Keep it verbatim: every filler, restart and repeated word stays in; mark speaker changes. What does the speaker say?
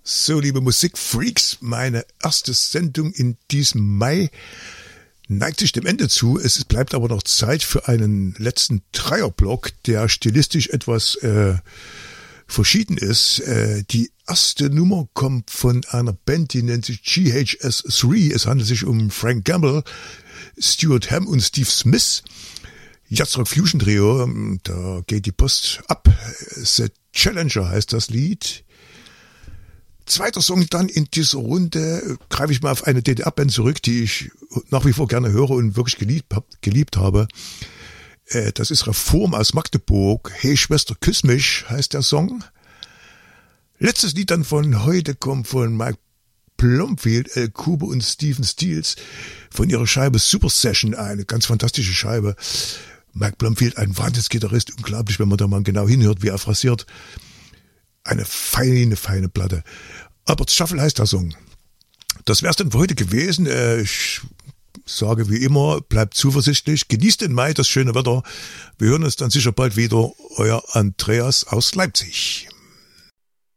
Speaker 1: So, liebe Musikfreaks, meine erste Sendung in diesem Mai neigt sich dem Ende zu. Es bleibt aber noch Zeit für einen letzten Dreierblock, der stilistisch etwas äh, verschieden ist. Äh, die erste Nummer kommt von einer Band, die nennt sich G H S drei. Es handelt sich um Frank Gamble, Stuart Hamm und Steve Smith. Jazzrock Fusion Trio, da geht die Post ab. The Challenger heißt das Lied. Zweiter Song dann in dieser Runde, greife ich mal auf eine D D R-Band zurück, die ich nach wie vor gerne höre und wirklich geliebt, geliebt habe. Das ist Reform aus Magdeburg. Hey Schwester, küss mich, heißt der Song. Letztes Lied dann von heute kommt von Mike Blomfield, El Kube und Stephen Stills von ihrer Scheibe Super Session, eine ganz fantastische Scheibe. Mike Blomfield, ein Wahnsinnsgitarrist, unglaublich, wenn man da mal genau hinhört, wie er phrasiert. Eine feine, feine Platte. Albert Shuffle heißt der Song. Das wär's dann für heute gewesen. Ich sage wie immer, bleibt zuversichtlich, genießt den Mai, das schöne Wetter. Wir hören uns dann sicher bald wieder. Euer Andreas aus Leipzig.